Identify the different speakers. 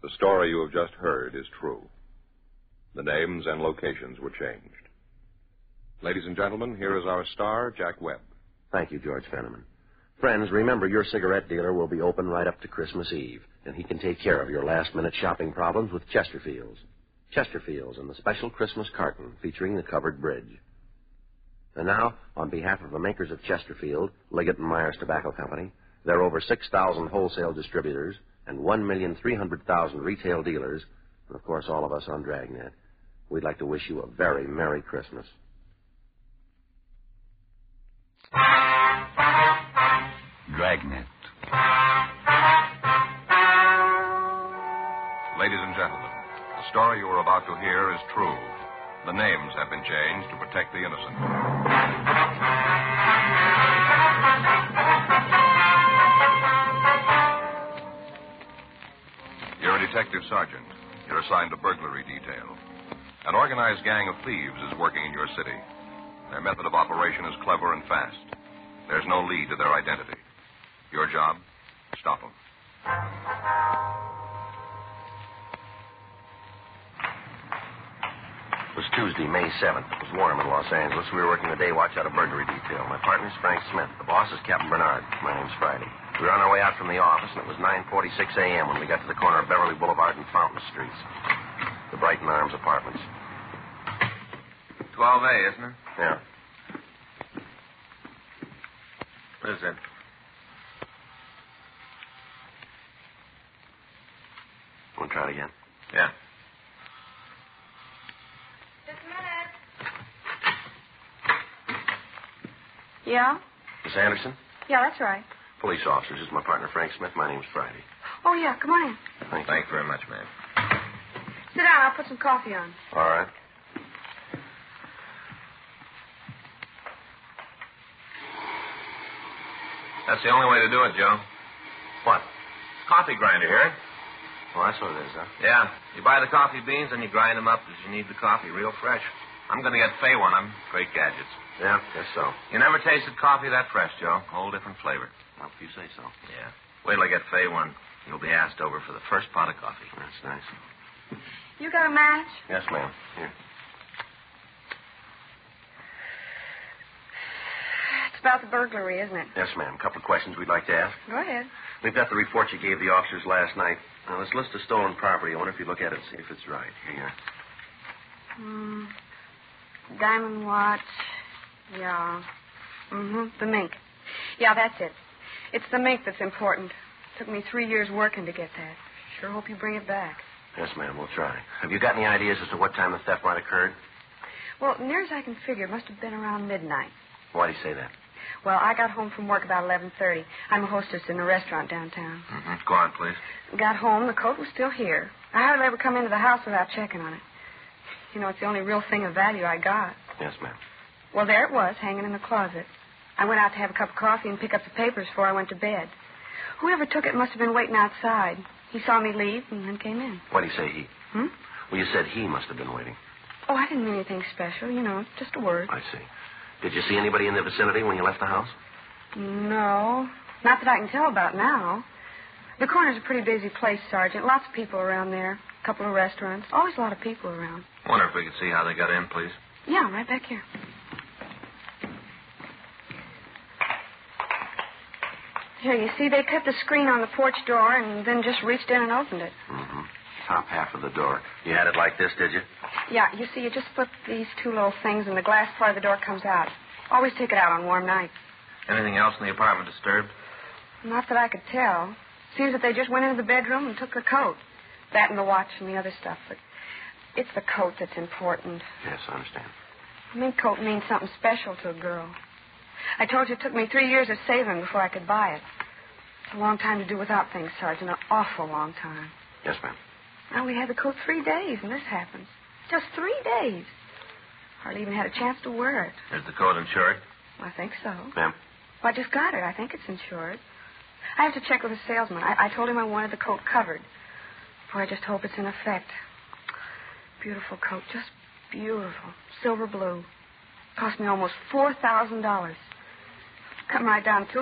Speaker 1: The story you have just heard is true. The names and locations were changed. Ladies and gentlemen, here is our star, Jack Webb.
Speaker 2: Thank you, George Fenneman. Friends, remember your cigarette dealer will be open right up to Christmas Eve, and he can take care of your last-minute shopping problems with Chesterfields. Chesterfields and the special Christmas carton featuring the covered bridge. And now, on behalf of the makers of Chesterfield, Liggett & Myers Tobacco Company, their over 6,000 wholesale distributors, and 1,300,000 retail dealers, and of course all of us on Dragnet, we'd like to wish you a very Merry Christmas.
Speaker 3: Dragnet.
Speaker 1: Ladies and gentlemen, the story you are about to hear is true. The names have been changed to protect the innocent. You're a detective sergeant. You're assigned to burglary detail. An organized gang of thieves is working in your city. Their method of operation is clever and fast. There's no lead to their identity. Your job? Stop them.
Speaker 2: It was Tuesday, May 7th. It was warm in Los Angeles. We were working the day watch out of burglary detail. My partner's Frank Smith. The boss is Captain Bernard. My name's Friday. We were on our way out from the office, and it was 9:46 a.m. when we got to the corner of Beverly Boulevard and Fountain Streets. The Brighton Arms Apartments.
Speaker 4: 12A, isn't it?
Speaker 2: Yeah.
Speaker 4: What is it?
Speaker 2: Want to try it again?
Speaker 4: Yeah.
Speaker 5: Just a minute. Yeah?
Speaker 2: Miss Anderson?
Speaker 5: Yeah, that's right.
Speaker 2: Police officers. This is my partner, Frank Smith. My name's Friday.
Speaker 5: Oh, yeah, come on in.
Speaker 2: Thank you.
Speaker 4: Thank you very much, ma'am.
Speaker 5: Sit down. I'll put some coffee on.
Speaker 2: All right.
Speaker 4: That's the only way to do it, Joe.
Speaker 2: What?
Speaker 4: Coffee grinder here.
Speaker 2: Well, that's what it is, huh?
Speaker 4: Yeah. You buy the coffee beans and you grind them up as you need the coffee, real fresh. I'm going to get Fay one of them. Great gadgets.
Speaker 2: Yeah, guess so.
Speaker 4: You never tasted coffee that fresh, Joe. Whole different flavor.
Speaker 2: Well, if you say so.
Speaker 4: Yeah. Wait till I get Fay one. You'll be asked over for the first pot of coffee.
Speaker 2: That's nice.
Speaker 5: You got a match?
Speaker 2: Yes, ma'am. Here.
Speaker 5: It's about the burglary, isn't it?
Speaker 2: Yes, ma'am. A couple of questions we'd like to ask.
Speaker 5: Go ahead.
Speaker 2: We've got the report you gave the officers last night. Now, this list of stolen property, I wonder if you look at it and see if it's right. Here you are.
Speaker 5: Diamond watch. Yeah. The mink. Yeah, that's it. It's the mink that's important. Took me 3 years working to get that. Sure hope you bring it back.
Speaker 2: Yes, ma'am. We'll try. Have you got any ideas as to what time the theft might have occurred?
Speaker 5: Well, near as I can figure, it must have been around midnight.
Speaker 2: Why do you say that?
Speaker 5: Well, I got home from work about 11:30. I'm a hostess in a restaurant downtown.
Speaker 4: Go on, please.
Speaker 5: Got home, the coat was still here. I hardly ever come into the house without checking on it. You know, it's the only real thing of value I got.
Speaker 2: Yes, ma'am.
Speaker 5: Well, there it was, hanging in the closet. I went out to have a cup of coffee and pick up the papers before I went to bed. Whoever took it must have been waiting outside. He saw me leave and then came in.
Speaker 2: Why do you say he?
Speaker 5: Hmm?
Speaker 2: Well, you said he must have been waiting.
Speaker 5: Oh, I didn't mean anything special. You know, just a word.
Speaker 2: I see. Did you see anybody in the vicinity when you left the house?
Speaker 5: No. Not that I can tell about now. The corner's a pretty busy place, Sergeant. Lots of people around there. A couple of restaurants. Always a lot of people around.
Speaker 4: Wonder if we could see how they got in, please.
Speaker 5: Yeah, right back here. Here, you see, they cut the screen on the porch door and then just reached in and opened it.
Speaker 2: Top half of the door. You had it like this, did you?
Speaker 5: Yeah, you see, you just flip these two little things and the glass part of the door comes out. Always take it out on warm nights.
Speaker 4: Anything else in the apartment disturbed?
Speaker 5: Not that I could tell. Seems that they just went into the bedroom and took the coat. That and the watch and the other stuff. But it's the coat that's important.
Speaker 2: Yes, I understand.
Speaker 5: A mink coat means something special to a girl. I told you it took me 3 years of saving before I could buy it. It's a long time to do without things, Sergeant. An awful long time.
Speaker 2: Yes, ma'am.
Speaker 5: Now, we had the coat 3 days, and this happens. Just 3 days. Hardly even had a chance to wear it.
Speaker 4: Is the coat insured?
Speaker 5: I think so.
Speaker 2: Ma'am?
Speaker 5: Well, I just got it. I think it's insured. I have to check with the salesman. I told him I wanted the coat covered. Boy, I just hope it's in effect. Beautiful coat. Just beautiful. Silver blue. Cost me almost $4,000. Come right down to it.